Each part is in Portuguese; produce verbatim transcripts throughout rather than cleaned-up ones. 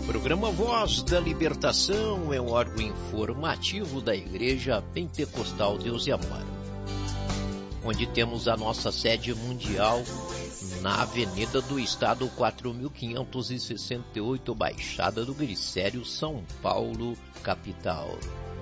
Programa Voz da Libertação é um órgão informativo da Igreja Pentecostal Deus e Amor, onde temos a nossa sede mundial na Avenida do Estado quatro mil quinhentos e sessenta e oito, Baixada do Glicério, São Paulo, capital.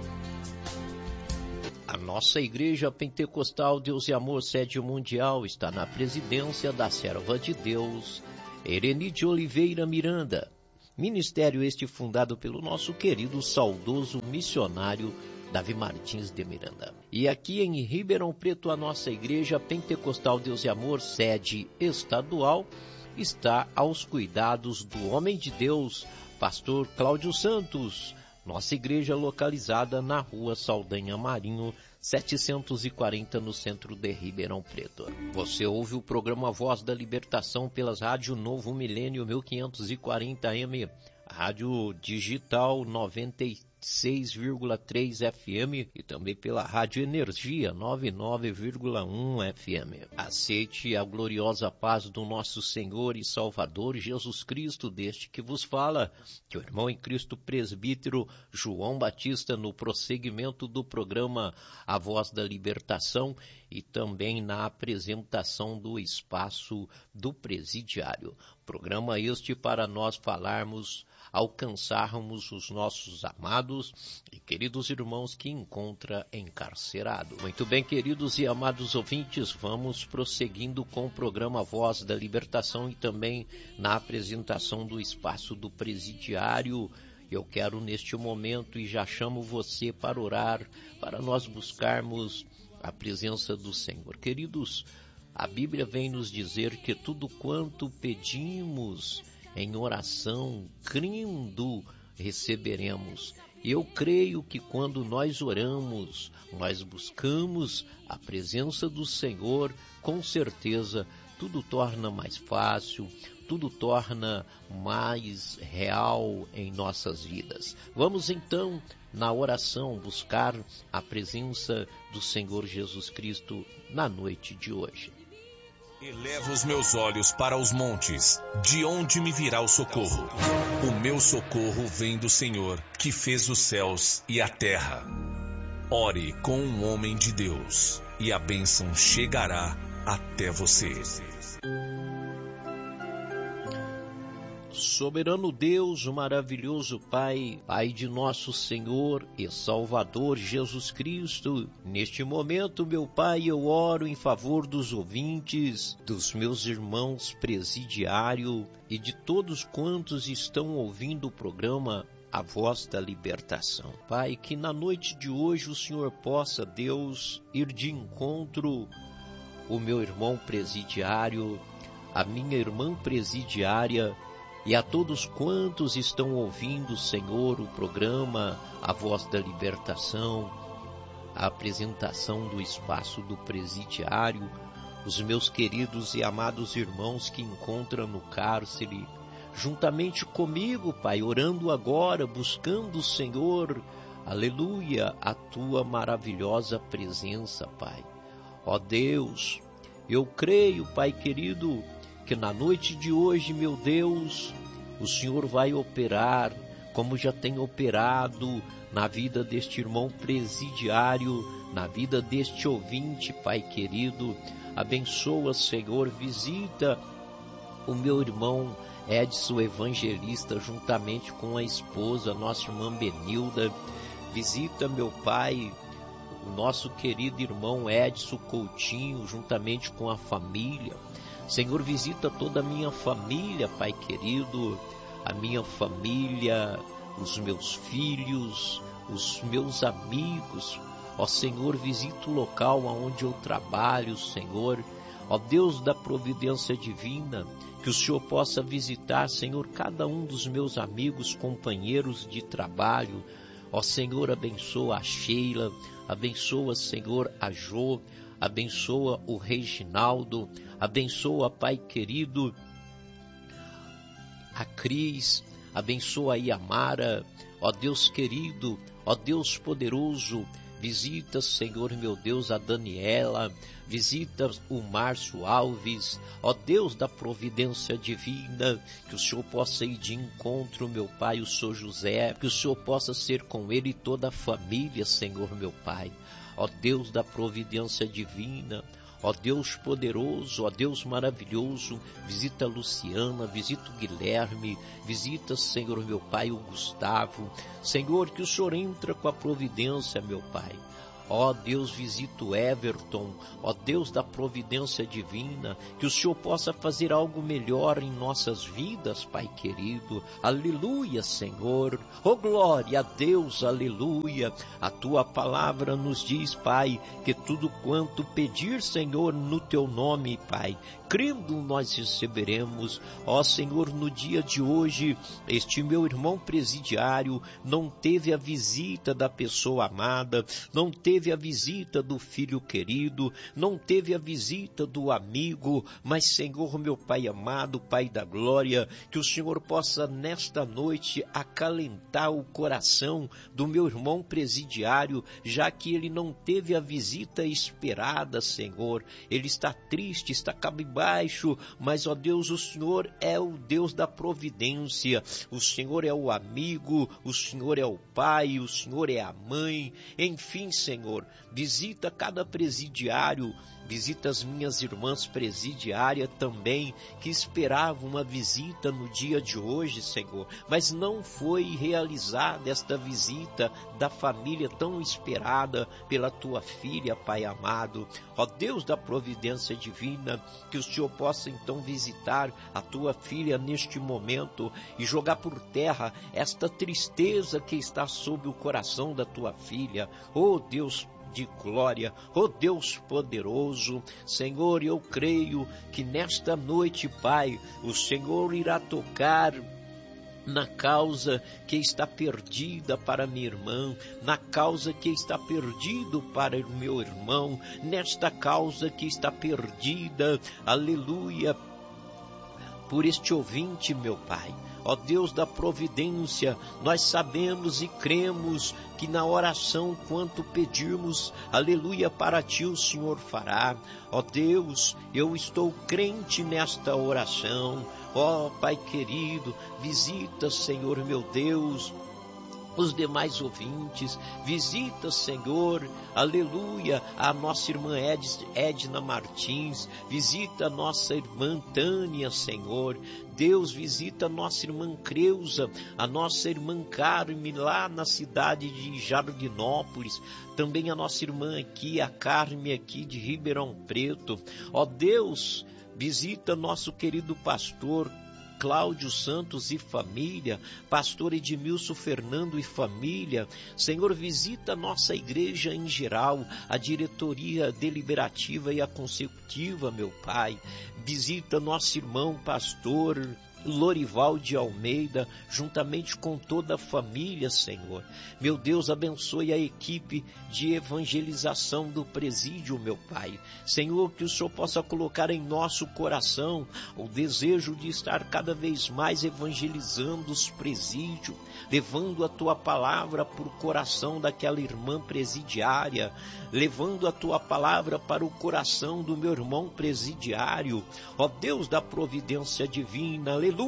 A nossa Igreja Pentecostal Deus e Amor, sede mundial, está na presidência da serva de Deus, Ereni de Oliveira Miranda. Ministério este fundado pelo nosso querido saudoso missionário Davi Martins de Miranda. E aqui em Ribeirão Preto, a nossa Igreja Pentecostal Deus e Amor, sede estadual, está aos cuidados do homem de Deus, pastor Cláudio Santos. Nossa igreja localizada na rua Saldanha Marinho, setecentos e quarenta, no centro de Ribeirão Preto. Você ouve o programa Voz da Libertação pelas rádios Novo Milênio mil quinhentos e quarenta A M, Rádio Digital noventa e seis vírgula três F M e também pela Rádio Energia noventa e nove vírgula um F M. Aceite a gloriosa paz do nosso Senhor e Salvador Jesus Cristo, deste que vos fala, que o irmão em Cristo presbítero João Batista, no prosseguimento do programa A Voz da Libertação e também na apresentação do espaço do presidiário. Programa este para nós falarmos, alcançarmos os nossos amados e queridos irmãos que encontra encarcerado. Muito bem, queridos e amados ouvintes, vamos prosseguindo com o programa Voz da Libertação e também na apresentação do espaço do presidiário. Eu quero neste momento, e já chamo você para orar, para nós buscarmos a presença do Senhor. Queridos, a Bíblia vem nos dizer que tudo quanto pedimos em oração, crendo, receberemos. Eu creio que quando nós oramos, nós buscamos a presença do Senhor, com certeza tudo torna mais fácil, tudo torna mais real em nossas vidas. Vamos então, na oração, buscar a presença do Senhor Jesus Cristo na noite de hoje. Elevo os meus olhos para os montes, de onde me virá o socorro? O meu socorro vem do Senhor, que fez os céus e a terra. Ore com um homem de Deus, e a bênção chegará até você. Soberano Deus, maravilhoso Pai, Pai de nosso Senhor e Salvador Jesus Cristo, neste momento, meu Pai, eu oro em favor dos ouvintes, dos meus irmãos presidiário e de todos quantos estão ouvindo o programa A Voz da Libertação. Pai, que na noite de hoje o Senhor possa, Deus, ir de encontro o meu irmão presidiário, a minha irmã presidiária, e a todos quantos estão ouvindo, Senhor, o programa A Voz da Libertação, a apresentação do espaço do presidiário, os meus queridos e amados irmãos que encontram no cárcere, juntamente comigo, Pai, orando agora, buscando, Senhor, aleluia, a Tua maravilhosa presença, Pai. Ó Deus, eu creio, Pai querido, que na noite de hoje, meu Deus, o Senhor vai operar, como já tem operado na vida deste irmão presidiário, na vida deste ouvinte, Pai querido. Abençoa, Senhor, visita o meu irmão Edson Evangelista, juntamente com a esposa, nossa irmã Benilda. Visita, meu Pai, o nosso querido irmão Edson Coutinho, juntamente com a família. Senhor, visita toda a minha família, Pai querido, a minha família, os meus filhos, os meus amigos. Ó Senhor, visita o local onde eu trabalho, Senhor. Ó Deus da providência divina, que o Senhor possa visitar, Senhor, cada um dos meus amigos, companheiros de trabalho. Ó Senhor, abençoa a Sheila, abençoa, Senhor, a Jô, abençoa o Reginaldo, abençoa, Pai querido, a Cris, abençoa a Yamara. Ó Deus querido, ó Deus poderoso, Visita, Senhor meu Deus, a Daniela, visita o Márcio Alves, ó Deus da providência divina, que o Senhor possa ir de encontro, meu Pai, o Senhor José, que o Senhor possa ser com ele e toda a família, Senhor meu Pai, ó Deus da providência divina, ó Deus poderoso, ó Deus maravilhoso, visita a Luciana, visita o Guilherme, visita, Senhor meu Pai, o Gustavo, Senhor, que o Senhor entra com a providência, meu Pai. Ó Deus, visita o Everton, ó Deus da providência divina, que o Senhor possa fazer algo melhor em nossas vidas, Pai querido. Aleluia, Senhor. Ó glória a Deus, aleluia. A tua palavra nos diz, Pai, que tudo quanto pedir, Senhor, no teu nome, Pai, crendo nós receberemos. Ó Senhor, no dia de hoje, este meu irmão presidiário não teve a visita da pessoa amada, não teve teve a visita do filho querido, não teve a visita do amigo, mas, Senhor, meu Pai amado, Pai da glória, que o Senhor possa nesta noite acalentar o coração do meu irmão presidiário, já que ele não teve a visita esperada, Senhor. Ele está triste, está cabisbaixo, mas, ó Deus, o Senhor é o Deus da providência, o Senhor é o amigo, o Senhor é o pai, o Senhor é a mãe, enfim, Senhor, visita cada presidiário, visita as minhas irmãs presidiárias também, que esperavam uma visita no dia de hoje, Senhor, mas não foi realizada esta visita da família tão esperada pela tua filha, Pai amado. Ó Deus da providência divina, que o Senhor possa então visitar a tua filha neste momento e jogar por terra esta tristeza que está sob o coração da tua filha. Ó Deus de glória, ó Deus poderoso, Senhor, eu creio que nesta noite, Pai, o Senhor irá tocar na causa que está perdida para minha irmã, na causa que está perdido para o meu irmão, nesta causa que está perdida, aleluia, por este ouvinte, meu Pai. Ó Deus da providência, nós sabemos e cremos que na oração, quanto pedirmos, aleluia, para ti o Senhor fará. Ó Deus, eu estou crente nesta oração. Ó Pai querido, visita, Senhor meu Deus, os demais ouvintes, visita, Senhor, aleluia, a nossa irmã Ed, Edna Martins, visita a nossa irmã Tânia, Senhor, Deus, visita a nossa irmã Creuza, a nossa irmã Carme, lá na cidade de Jardinópolis, também a nossa irmã aqui, a Carme aqui de Ribeirão Preto. Ó Deus, visita nosso querido pastor Cláudio Santos e família, pastor Edmilson Fernando e família. Senhor, visita a nossa igreja em geral, a diretoria deliberativa e a consecutiva, meu Pai. Visita nosso irmão pastor Lorival de Almeida, juntamente com toda a família, Senhor. Meu Deus, abençoe a equipe de evangelização do presídio, meu Pai. Senhor, que o Senhor possa colocar em nosso coração o desejo de estar cada vez mais evangelizando os presídios, levando a Tua palavra para o coração daquela irmã presidiária, levando a Tua palavra para o coração do meu irmão presidiário. Ó Deus da providência divina, aleluia,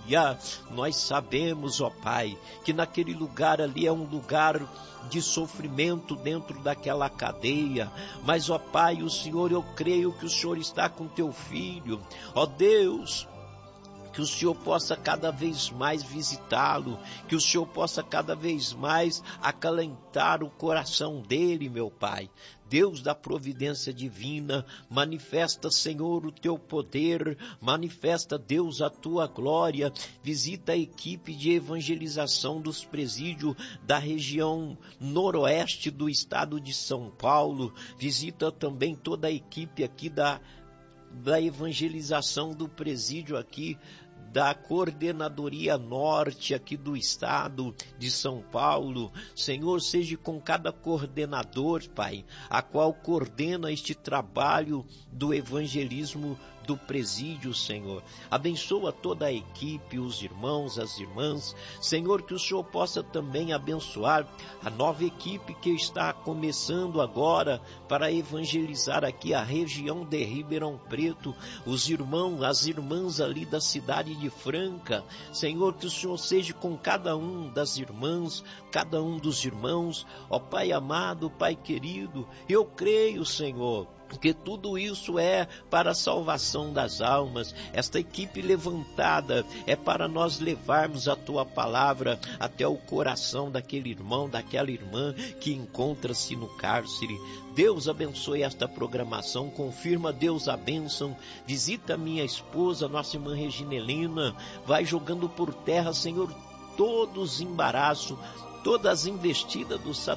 nós sabemos, ó Pai, que naquele lugar ali é um lugar de sofrimento dentro daquela cadeia, mas, ó Pai, o Senhor, eu creio que o Senhor está com Teu filho, ó Deus, que o Senhor possa cada vez mais visitá-lo, que o Senhor possa cada vez mais acalentar o coração dele, meu Pai. Deus da providência divina, manifesta, Senhor, o Teu poder, manifesta, Deus, a Tua glória, visita a equipe de evangelização dos presídios da região noroeste do estado de São Paulo, visita também toda a equipe aqui da, da evangelização do presídio aqui, da Coordenadoria Norte aqui do estado de São Paulo. Senhor, seja com cada coordenador, Pai, a qual coordena este trabalho do evangelismo do presídio, Senhor. Abençoa toda a equipe, os irmãos, as irmãs. Senhor, que o Senhor possa também abençoar a nova equipe que está começando agora para evangelizar aqui a região de Ribeirão Preto, os irmãos, as irmãs ali da cidade de Franca. Senhor, que o Senhor seja com cada um das irmãs, cada um dos irmãos. Ó Pai amado, Pai querido, eu creio, Senhor, porque tudo isso é para a salvação das almas. Esta equipe levantada é para nós levarmos a Tua palavra até o coração daquele irmão, daquela irmã que encontra-se no cárcere. Deus abençoe esta programação, confirma, Deus, a bênção. Visita minha esposa, nossa irmã Regina Helena, vai jogando por terra, Senhor, todos os embaraços, todas as investidas do Satanás,